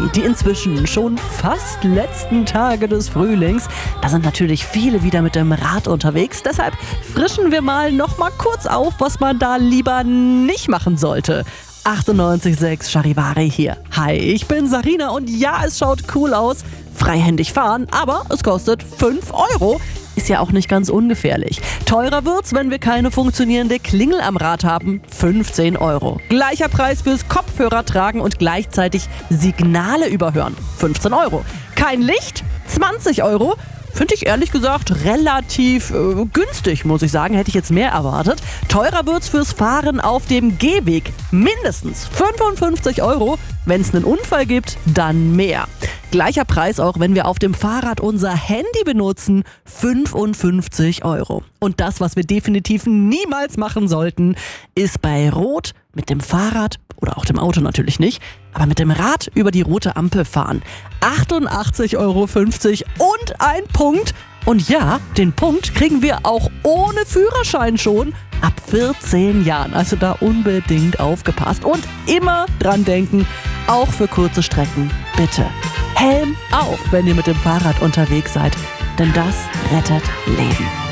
die inzwischen schon fast letzten Tage des Frühlings. Da sind natürlich viele wieder mit dem Rad unterwegs. Deshalb frischen wir noch mal kurz auf, was man da lieber nicht machen sollte. 98,6 Charivari hier. Hi, ich bin Sarina und ja, es schaut cool aus. Freihändig fahren, aber es kostet 5 Euro. Ist ja auch nicht ganz ungefährlich. Teurer wird's, wenn wir keine funktionierende Klingel am Rad haben. 15 Euro. Gleicher Preis fürs Kopfhörer tragen und gleichzeitig Signale überhören. 15 Euro. Kein Licht? 20 Euro. Finde ich ehrlich gesagt relativ günstig, muss ich sagen. Hätte ich jetzt mehr erwartet. Teurer wird's fürs Fahren auf dem Gehweg. Mindestens 55 Euro. Wenn es einen Unfall gibt, dann mehr. Gleicher Preis auch, wenn wir auf dem Fahrrad unser Handy benutzen. 55 Euro. Und das, was wir definitiv niemals machen sollten, ist bei Rot mit dem Fahrrad oder auch dem Auto natürlich nicht, aber mit dem Rad über die rote Ampel fahren. 88,50 Euro und ein Punkt. Und ja, den Punkt kriegen wir auch ohne Führerschein schon ab 14 Jahren. Also da unbedingt aufgepasst und immer dran denken, auch für kurze Strecken, bitte Helm auf, wenn ihr mit dem Fahrrad unterwegs seid, denn das rettet Leben.